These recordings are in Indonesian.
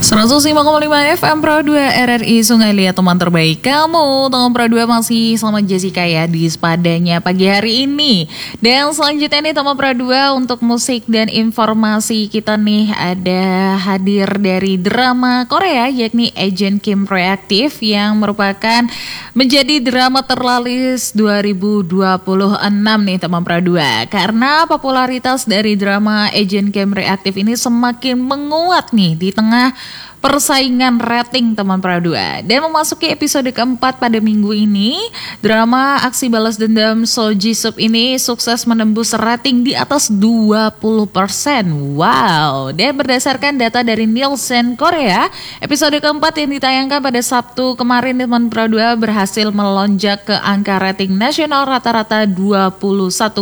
105,5 FM Pro 2 RRI Sungai Liat, teman terbaik kamu. Teman Pro 2 masih sama Jessica ya di sepadanya pagi hari ini. Dan selanjutnya nih teman Pro 2 untuk musik dan informasi kita nih ada hadir dari drama Korea yakni Agent Kim Reactive yang merupakan menjadi drama terlaris 2026 nih teman Pro 2. Karena popularitas dari drama Agent Kim Reactive ini semakin menguat nih di tengah persaingan rating teman Pro 2. Dan memasuki episode keempat pada minggu ini, drama aksi balas dendam So Jisoo ini sukses menembus rating di atas 20%. Wow. Dan berdasarkan data dari Nielsen Korea, episode keempat yang ditayangkan pada Sabtu kemarin teman Pro 2 berhasil melonjak ke angka rating nasional rata-rata 21,6%.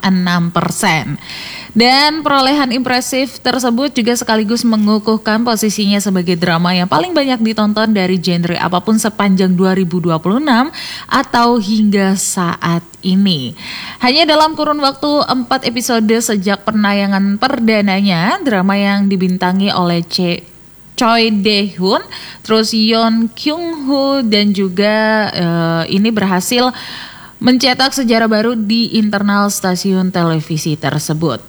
Dan perolehan impresif tersebut juga sekaligus mengukuhkan posisinya sebagai drama yang paling banyak ditonton dari genre apapun sepanjang 2026 atau hingga saat ini. Hanya dalam kurun waktu 4 episode sejak penayangan perdananya, drama yang dibintangi oleh Choi Dae-hoon, terus Yeon Kyung-ho dan juga ini berhasil mencetak sejarah baru di internal stasiun televisi tersebut.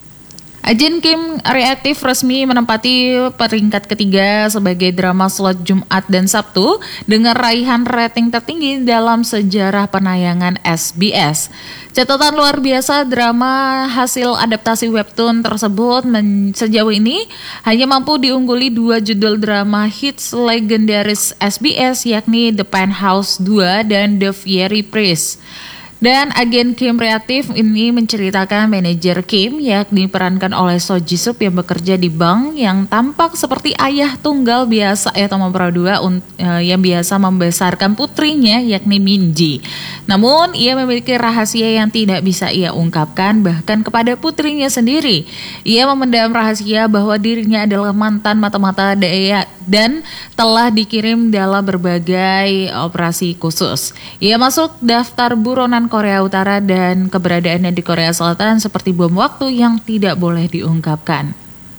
Agent Kim Reactive resmi menempati peringkat ketiga sebagai drama slot Jumat dan Sabtu dengan raihan rating tertinggi dalam sejarah penayangan SBS. Catatan luar biasa drama hasil adaptasi webtoon tersebut sejauh ini hanya mampu diungguli 2 judul drama hits legendaris SBS yakni The Penthouse 2 dan The Fiery Priest. Dan Agent Kim Reactive ini menceritakan manajer Kim yakni diperankan oleh So Jisoo yang bekerja di bank yang tampak seperti ayah tunggal biasa ya teman Pro 2 yang biasa membesarkan putrinya yakni Minji. Namun ia memiliki rahasia yang tidak bisa ia ungkapkan bahkan kepada putrinya sendiri. Ia memendam rahasia bahwa dirinya adalah mantan mata-mata dan telah dikirim dalam berbagai operasi khusus. Ia masuk daftar buronan Korea Utara dan keberadaannya di Korea Selatan seperti bom waktu yang tidak boleh diungkapkan.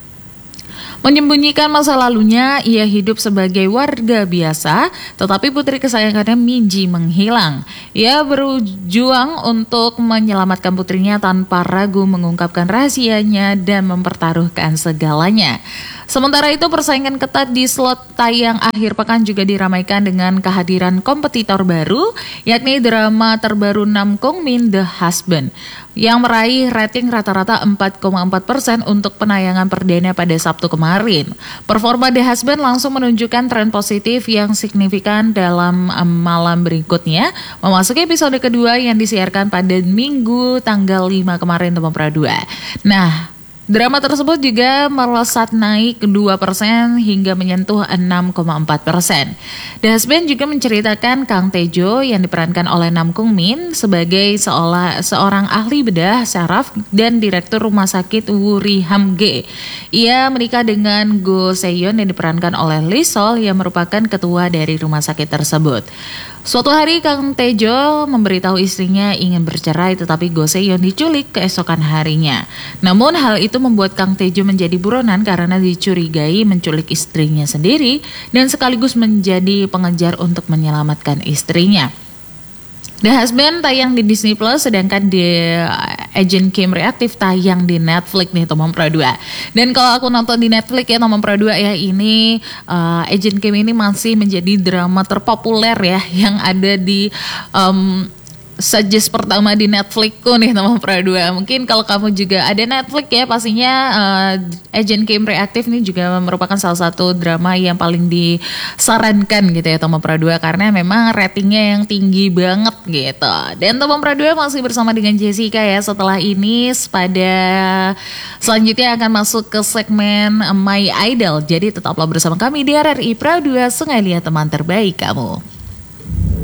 Menyembunyikan masa lalunya, ia hidup sebagai warga biasa, tetapi putri kesayangannya Minji menghilang. Ia berjuang untuk menyelamatkan putrinya tanpa ragu mengungkapkan rahasianya dan mempertaruhkan segalanya. Sementara itu persaingan ketat di slot tayang akhir pekan juga diramaikan dengan kehadiran kompetitor baru, yakni drama terbaru Nam Kung Min The Husband, yang meraih rating rata-rata 4,4% untuk penayangan perdana pada Sabtu kemarin. Performa The Husband langsung menunjukkan tren positif yang signifikan dalam malam berikutnya, memasuki episode kedua yang disiarkan pada Minggu tanggal 5 kemarin teman Pro 2. Nah, drama tersebut juga melesat naik 2% hingga menyentuh 6,4%. The Husband juga menceritakan Kang Tae-jo yang diperankan oleh Nam Kung Min sebagai seorang ahli bedah saraf dan direktur rumah sakit Wuri Hamge. Ia menikah dengan Go Se-yeon yang diperankan oleh Lee Sol yang merupakan ketua dari rumah sakit tersebut. Suatu hari Kang Tae-jo memberitahu istrinya ingin bercerai tetapi Go Se-yeon diculik keesokan harinya. Namun hal itu membuat Kang Tae-jo menjadi buronan karena dicurigai menculik istrinya sendiri dan sekaligus menjadi pengejar untuk menyelamatkan istrinya. The Husband tayang di Disney Plus, sedangkan The Agent Kim Reactive tayang di Netflix nih teman Pro 2. Dan kalau aku nonton di Netflix ya teman Pro 2 ya, ini Agent Kim ini masih menjadi drama terpopuler ya yang ada di suggest pertama di Netflixku nih teman Pro 2. Mungkin kalau kamu juga ada Netflix ya, pastinya Agent Kim Reactive ini juga merupakan salah satu drama yang paling disarankan gitu ya teman Pro 2 karena memang ratingnya yang tinggi banget gitu. Dan teman Pro 2 masih bersama dengan Jessica ya. Setelah ini pada selanjutnya akan masuk ke segmen My Idol. Jadi tetaplah bersama kami di RRI Pro 2 Sungai Liat, teman terbaik kamu.